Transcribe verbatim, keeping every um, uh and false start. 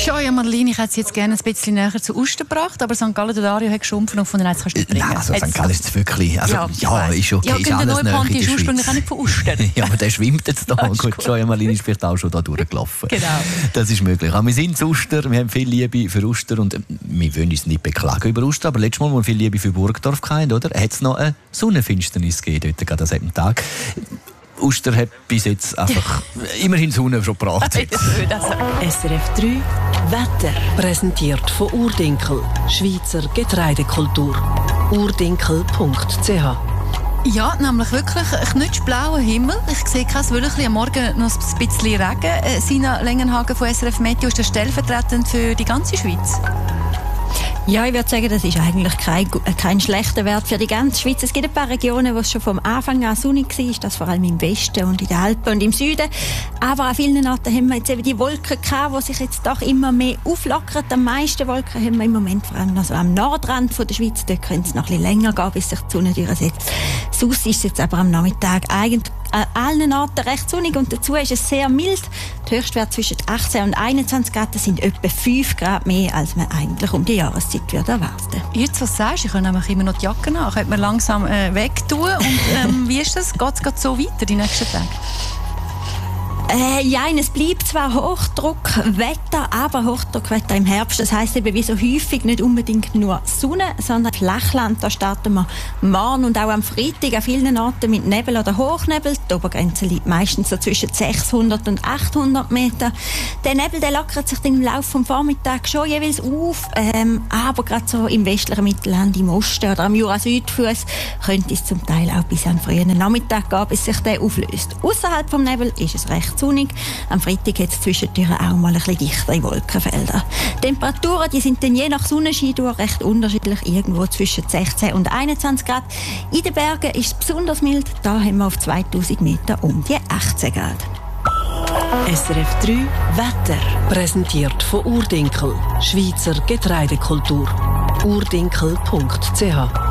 Joya Madeleine, ich hätte sie jetzt gerne ein bisschen näher zu Uster gebracht, aber Sankt Gallen, der Dario hat geschumpft und von den Netz kannst du nicht bringen. Nein, also Sankt Gallen ist wirklich, also ja, ja ist okay, ja, ist alles der näher in der ist ursprünglich auch nicht von Uster. Ja, aber der schwimmt jetzt da. Gut, gut. Joya Madeleine ist vielleicht auch schon da durchgelaufen. Genau. Das ist möglich. Aber wir sind zu Uster, wir haben viel Liebe für Uster und wir wollen uns nicht beklagen über Uster, aber letztes Mal, wo wir viel Liebe für Burgdorf hatten, oder, hat es noch eine Sonnenfinsternis gegeben, dort gerade an diesem Tag. Uster hat bis jetzt einfach immerhin Sonne schon gebracht. S R F drei Wetter. Präsentiert von Urdinkel, Schweizer Getreidekultur. urdinkel punkt c h. Ja, nämlich wirklich ein knutschblauer Himmel. Ich sehe kein Wölkchen. Am Morgen noch ein bisschen Regen. Äh, Sina Lengenhagen von S R F Meteo ist das stellvertretend für die ganze Schweiz. Ja, ich würde sagen, das ist eigentlich kein, kein schlechter Wert für die ganze Schweiz. Es gibt ein paar Regionen, wo es schon vom Anfang an sonnig war, das vor allem im Westen und in den Alpen und im Süden. Aber an vielen Orten haben wir jetzt eben die Wolken gehabt, die sich jetzt doch immer mehr auflockern. Am meisten Wolken haben wir im Moment vor allem also am Nordrand von der Schweiz. Dort könnte es noch ein bisschen länger gehen, bis sich die Sonne durchsetzt. Sonst ist es jetzt aber am Nachmittag eigentlich an allen Orten recht sonnig und dazu ist es sehr mild. Die Höchstwerte zwischen achtzehn und einundzwanzig Grad sind etwa fünf Grad mehr, als man eigentlich um die Jahreszeit würde erwarten. Jetzt, was du sagst, ich kann nämlich immer noch die Jacke nach. Könnte man langsam äh, wegtun. Und ähm, wie ist das? Geht es so weiter die nächsten Tage? Äh, ja, es bleibt zwar Hochdruckwetter, aber Hochdruckwetter im Herbst. Das heisst eben wie so häufig nicht unbedingt nur Sonne, sondern Flachland. Da starten wir morgen und auch am Freitag an vielen Orten mit Nebel oder Hochnebel. Die Obergrenze liegt meistens so zwischen sechshundert und achthundert Meter. Der Nebel der lockert sich dann im Laufe des Vormittags schon jeweils auf. Ähm, aber gerade so im westlichen Mittelland, im Osten oder am Jura-Südfuss könnte es zum Teil auch bis am frühen Nachmittag gehen, bis sich der auflöst. Außerhalb vom Nebel ist es recht sonnig. Am Freitag hat es zwischendurch auch mal ein bisschen dichtere Wolkenfelder. Die Temperaturen die sind dann je nach Sonnenschein durch recht unterschiedlich, irgendwo zwischen sechzehn und einundzwanzig Grad. In den Bergen ist es besonders mild, da haben wir auf zweitausend Meter um die achtzehn Grad. S R F drei Wetter. Präsentiert von Urdinkel, Schweizer Getreidekultur. urdinkel punkt c h.